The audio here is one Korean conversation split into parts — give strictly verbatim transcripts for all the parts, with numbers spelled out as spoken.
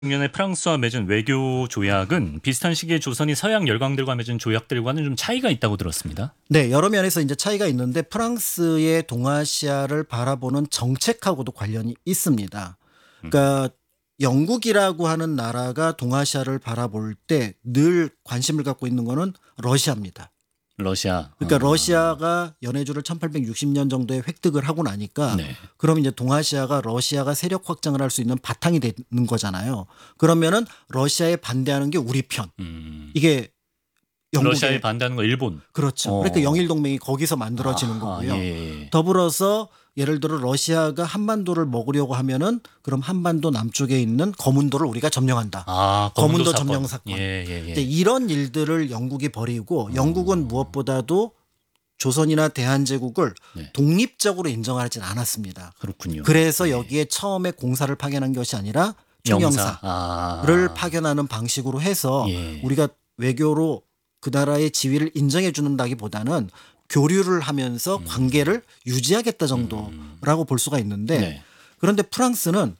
년에 프랑스와 맺은 외교 조약은 비슷한 시기에 조선이 서양 열강들과 맺은 조약들과는 좀 차이가 있다고 들었습니다. 네, 여러 면에서 이제 차이가 있는데 프랑스의 동아시아를 바라보는 정책하고도 관련이 있습니다. 그러니까 영국이라고 하는 나라가 동아시아를 바라볼 때 늘 관심을 갖고 있는 거는 러시아입니다. 러시아. 그러니까 어. 러시아가 연해주를 천팔백육십 년 정도에 획득을 하고 나니까 네. 그럼 이제 동아시아가 러시아가 세력 확장을 할 수 있는 바탕이 되는 거잖아요. 그러면은 러시아에 반대하는 게 우리 편. 음. 이게 영국의 러시아에 반대하는 거 일본. 그렇죠. 어. 그러니까 영일 동맹이 거기서 만들어지는 아하, 거고요. 예. 더불어서 예를 들어 러시아가 한반도를 먹으려고 하면은 그럼 한반도 남쪽에 있는 거문도를 우리가 점령한다. 아, 거문도 거문도 점령 사건. 사건. 예, 예, 예. 이제 이런 일들을 영국이 벌이고 영국은 무엇보다도 조선이나 대한제국을 네. 독립적으로 인정하진 않았습니다. 그렇군요. 그래서 예. 여기에 처음에 공사를 파견한 것이 아니라 영사. 총영사를 아. 파견하는 방식으로 해서 예. 우리가 외교로 그 나라의 지위를 인정해 주는다기보다는 교류를 하면서 음. 관계를 유지하겠다 정도라고 볼 수가 있는데 네. 그런데 프랑스는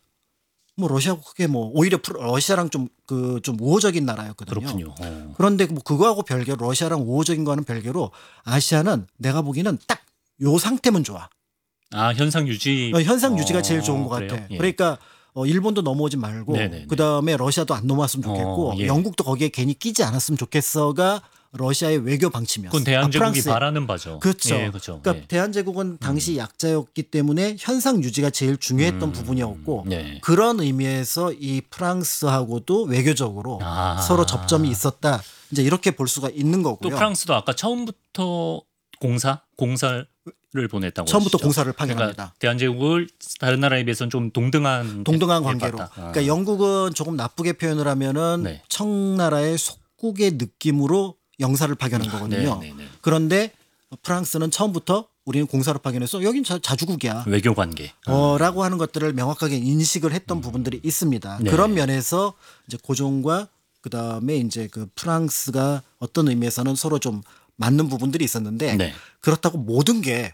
뭐 러시아하고 크게 뭐 오히려 프로- 러시아랑 좀 그 좀 우호적인 나라였거든요. 그렇군요. 어. 그런데 뭐 그거하고 별개로 러시아랑 우호적인 거와는 별개로 아시아는 내가 보기에는 딱 요 상태면 좋아. 아, 현상 유지. 어, 현상 유지가 어, 제일 좋은 것 그래요? 같아. 예. 그러니까 어, 일본도 넘어오지 말고 네네네. 그다음에 러시아도 안 넘어왔으면 좋겠고 어, 예. 영국도 거기에 괜히 끼지 않았으면 좋겠어가 러시아의 외교 방침이었어요. 그건 대한제국이 아, 프랑스의. 바라는 바죠. 그렇죠. 예, 그렇죠. 그러니까 예. 대한제국은 당시 약자였기 때문에 현상 유지가 제일 중요했던 음, 부분이었고 네. 그런 의미에서 이 프랑스하고도 외교적으로 아. 서로 접점이 있었다. 이제 이렇게 볼 수가 있는 또 거고요. 프랑스도 아까 처음부터 공사 공사를 보냈다고 처음부터 하시죠? 공사를 파견합니다. 그러니까 대한제국을 다른 나라에 비해서는 좀 동등한 동등한 데 관계로. 봤다. 아. 그러니까 영국은 조금 나쁘게 표현을 하면은 네. 청나라의 속국의 느낌으로 영사를 파견한 거거든요. 네, 네, 네. 그런데 프랑스는 처음부터 우리는 공사를 파견해서 여긴 자, 자주국이야. 외교 관계. 어, 라고 하는 것들을 명확하게 인식을 했던 부분들이 있습니다. 네. 그런 면에서 이제 고종과 그 다음에 이제 그 프랑스가 어떤 의미에서는 서로 좀 맞는 부분들이 있었는데 네. 그렇다고 모든 게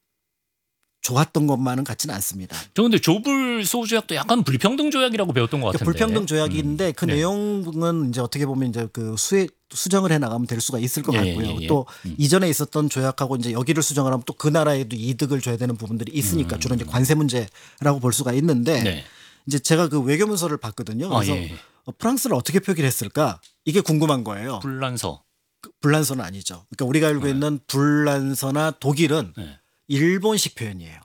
좋았던 것만은 같지는 않습니다. 저 근데 조불 소조약도 약간 불평등 조약이라고 배웠던 것 그러니까 같은데. 불평등 조약인데 그 네. 내용은 이제 어떻게 보면 이제 그 수혜 수정을 해 나가면 될 수가 있을 것 예, 같고요. 예, 예. 또 이전에 있었던 조약하고 이제 여기를 수정을 하면 또 그 나라에도 이득을 줘야 되는 부분들이 있으니까 주로 이제 관세 문제라고 볼 수가 있는데 음. 네. 이제 제가 그 외교 문서를 봤거든요. 아, 그래서 예. 어, 프랑스를 어떻게 표기를 했을까? 이게 궁금한 거예요. 불란서. 그 불란서는 아니죠. 그러니까 우리가 알고 있는 불란서나 독일은 네. 일본식 표현이에요.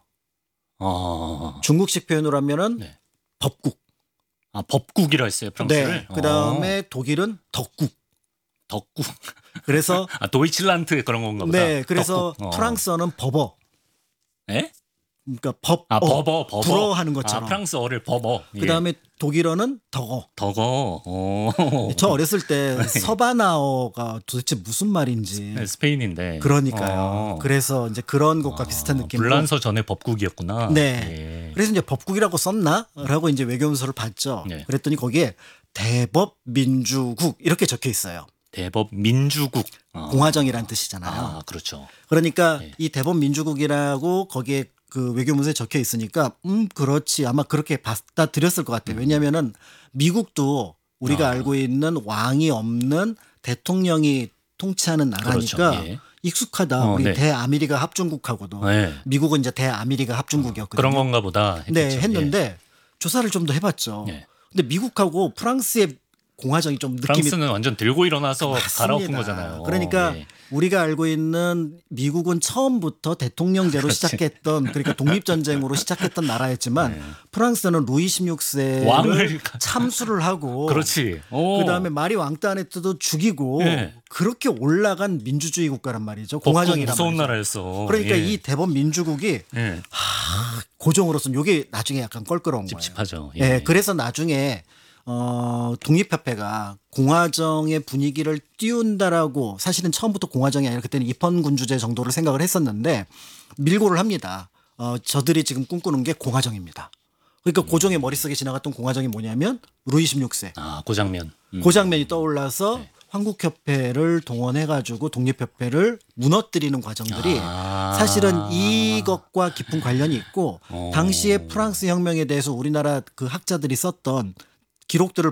어. 중국식 표현으로 하면은 네. 법국. 아, 법국이라 했어요, 프랑스를. 네. 그다음에 어. 독일은 덕국. 덕국. 그래서 아, 도이칠란트 그런 건가 보다. 네, 그래서 덕국. 어. 프랑스어는 법어. 예? 그러니까 법, 아, 어, 버버, 버버. 불어하는 것처럼. 아, 프랑스어를 버버. 예. 그다음에 독일어는 덕어. 덕어. 어. 저 어렸을 때 서바나어가 도대체 무슨 말인지. 네, 스페인인데. 그러니까요. 어. 그래서 이제 그런 것과 비슷한 느낌으로. 불란서 전에 법국이었구나. 네. 예. 그래서 이제 법국이라고 썼나라고 이제 외교문서를 봤죠. 네. 그랬더니 거기에 대법민주국 이렇게 적혀 있어요. 대법 민주국. 어. 공화정이란 뜻이잖아요. 아, 그렇죠. 그러니까 네. 이 대법민주국이라고 거기에 그 외교문서에 적혀 있으니까 음 그렇지 아마 그렇게 받아들였을 것 같아요. 왜냐하면은 미국도 우리가 아. 알고 있는 왕이 없는 대통령이 통치하는 나라니까 그렇죠. 예. 익숙하다. 어, 우리 네. 대아메리카 합중국하고도 네. 미국은 이제 대아메리카 합중국이었거든요. 그런 건가 보다. 네, 했겠죠. 했는데 조사를 좀 더 해봤죠. 예. 근데 미국하고 프랑스의 공화정이 좀 느낌이 프랑스는 완전 들고 일어나서 맞습니다. 갈아엎은 거잖아요. 그러니까 예. 우리가 알고 있는 미국은 처음부터 대통령제로 그렇지. 시작했던 그러니까 독립전쟁으로 시작했던 나라였지만 네. 프랑스는 루이 십육 세를 왕을 참수를 하고 그렇지. 오. 그다음에 마리 왕따네트도 죽이고 예. 그렇게 올라간 민주주의 국가란 말이죠. 법국 공화정이란 무서운 말이죠. 나라였어. 그러니까 예. 이 대법 민주국이 예. 고종으로서는 이게 나중에 약간 껄끄러운 거예요. 찝찝하죠. 예. 예. 그래서 나중에 어, 독립협회가 공화정의 분위기를 띄운다라고 사실은 처음부터 공화정이 아니라 그때는 입헌군주제 정도를 생각을 했었는데 밀고를 합니다. 어, 저들이 지금 꿈꾸는 게 공화정입니다. 그러니까 고종의 머릿속에 지나갔던 공화정이 뭐냐면 루이 십육 세. 아, 그 장면. 음. 그 장면이 떠올라서 네. 황국협회를 동원해가지고 독립협회를 무너뜨리는 과정들이 아. 사실은 이것과 깊은 관련이 있고 어. 당시에 프랑스 혁명에 대해서 우리나라 그 학자들이 썼던 기록들을